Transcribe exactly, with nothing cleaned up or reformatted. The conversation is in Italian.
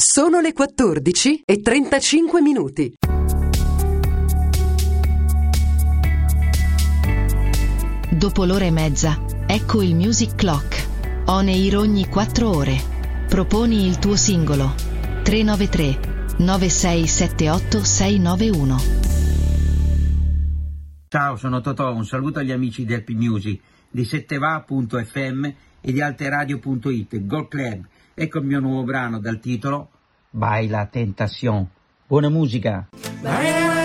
Sono le quattordici e trentacinque minuti. Dopo l'ora e mezza, ecco il Music Clock. On air ogni quattro ore. Proponi il tuo singolo. tre nove tre nove sei sette otto sei nove uno. Ciao, sono Totò, un saluto agli amici di Happy Music, di setteva punto effe emme e di alteradio punto it, Gold Club. Ecco il mio nuovo brano dal titolo Baila Tentación. Buona musica!